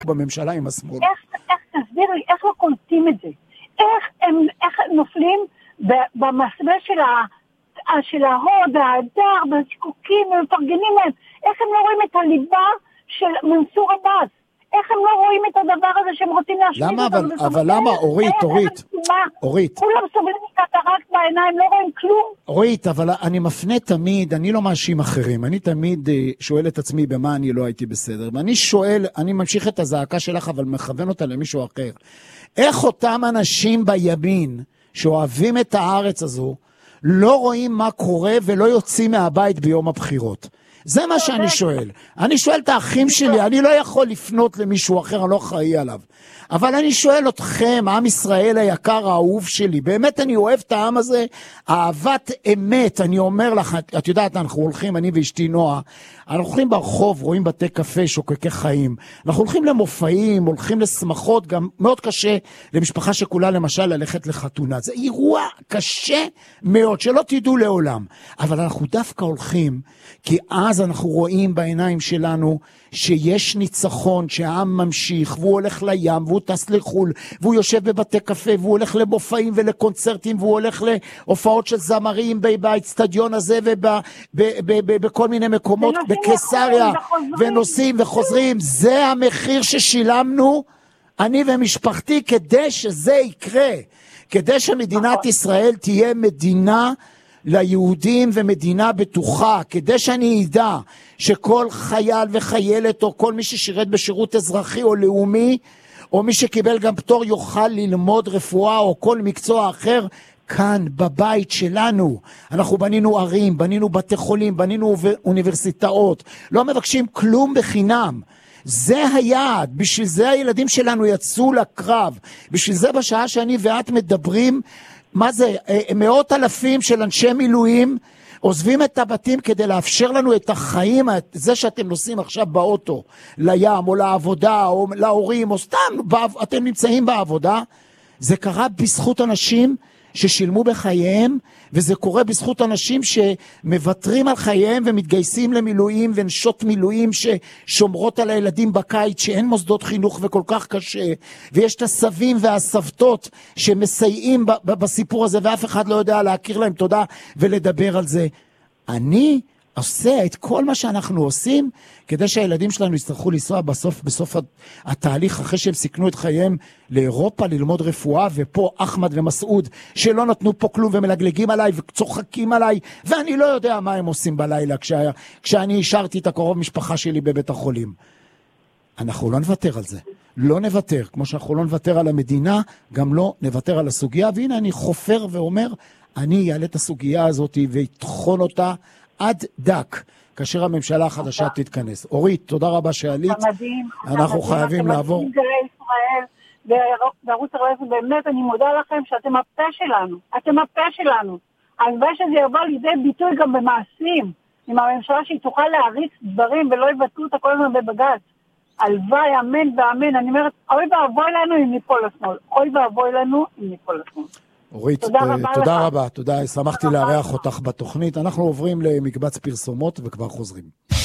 בממשלה עם השמאל. איך תסביר לי, איך לא קולטים את זה? איך הם נופלים במסווה של ההוד, ההדר, בזקוקים, ומפרגנים להם? איך הם לא רואים את הליבה של מנסור עבאס? איך הם לא רואים את הדבר הזה שהם רוצים להשמיד אותם? למה? אבל למה? אורית. כולם סובלים מקטרקט בעיניים, לא רואים כלום. אורית, אבל אני מפנה תמיד, אני לא מאשים אחרים, אני תמיד שואל את עצמי במה אני לא הייתי בסדר, ואני שואל, אני ממשיך את הזעקה שלך, אבל מכוון אותה למישהו אחר. איך אותם אנשים בימין, שאוהבים את הארץ הזו, לא רואים מה קורה ולא יוצאים מהבית ביום הבחירות? זה מה שאני שואל. אני שואל את האחים שלי, אני לא יכול לפנות למישהו אחר, אני לא אחראי עליו. אבל אני שואל אתכם, עם ישראל היקר האהוב שלי, באמת אני אוהב את העם הזה, אהבת אמת, אני אומר לך, את יודעת, אנחנו הולכים, אני ואשתי נועה, אנחנו הולכים ברחוב, רואים בתי קפה, שוקקי חיים, אנחנו הולכים למופעים, הולכים לשמחות, גם מאוד קשה למשפחה שכולה למשל ללכת לחתונה, זה אירוע קשה מאוד, שלא תדעו לעולם, אבל אנחנו דווקא הולכים, כי אז אנחנו רואים בעיניים שלנו, שיש ניצחון, שהעם ממשיך, והוא הולך לים, והוא טס לחול, והוא יושב בבתי קפה, והוא הולך למופעים ולקונצרטים, והוא הולך להופעות של זמרים באצטדיון הזה, ובכל מיני מקומות, בקיסריה, ונוסעים וחוזרים. זה המחיר ששילמנו, אני ומשפחתי, כדי שזה יקרה, כדי שמדינת ישראל תהיה מדינה ליהודים ומדינה בטוחה, כדי שאני אדע שכל חייל וחיילת או כל מי ששירת בשירות אזרחי או לאומי או מי שקיבל גם פטור יוכל ללמוד רפואה או כל מקצוע אחר כאן בבית שלנו. אנחנו בנינו ערים, בנינו בתי חולים, בנינו אוניברסיטאות, לא מבקשים כלום בחינם. זה היעד, בשביל זה הילדים שלנו יצאו לקרב, בשביל זה בשעה שאני ואת מדברים, מה זה, מאות אלפים של אנשי מילואים עוזבים את הבתים כדי לאפשר לנו את החיים, זה שאתם נוסעים עכשיו באוטו לים או לעבודה או להורים או סתם אתם נמצאים בעבודה, זה קרה בזכות אנשים ששילמו בחייהם, וזה קורה בזכות אנשים שמוותרים על חייהם ומתגייסים למילואים ונשות מילואים ששומרות על הילדים בקיץ, שאין מוסדות חינוך וכל כך קשה, ויש את הסבים והסבתות שמסייעים בסיפור הזה, ואף אחד לא יודע להכיר להם תודה ולדבר על זה. אני עושה את כל מה שאנחנו עושים כדי שהילדים שלנו יצטרכו לנסוע בסוף התהליך, אחרי שהם סיכנו את חייהם לאירופה ללמוד רפואה, ופה אחמד ומסעוד שלא נתנו פה כלום ומלגלגים עליי וצוחקים עליי, ואני לא יודע מה הם עושים בלילה כשאני השארתי את הקרוב משפחה שלי בבית החולים. אנחנו לא נוותר על זה, לא נוותר, כמו שאנחנו לא נוותר על המדינה, גם לא נוותר על הסוגיה, והנה אני חופר ואומר, אני אעלה את הסוגיה הזאת ויתחון אותה עד דק, כאשר הממשלה החדשה תתכנס. אורית, תודה רבה שעלית. אנחנו חייבים לעבור. בערוץ הרעב, באמת אני מודה לכם שאתם הפה שלנו. אתם הפה שלנו. הלוואי שזה יבוא לידי ביטוי גם במעשים. עם הממשלה שהיא תוכל להריץ דברים ולא יבטלו אותה כל הזמן בבג"ץ. הלוואי, אמן ואמן. אני אומרת, אוי ואבוי לנו אם ניפול לשמאל. אוי ואבוי לנו אם ניפול לשמאל. אורית, תודה רבה, תודה, שמחתי לארח אותך בתוכנית. אנחנו עוברים למקבץ פרסומות וכבר חוזרים.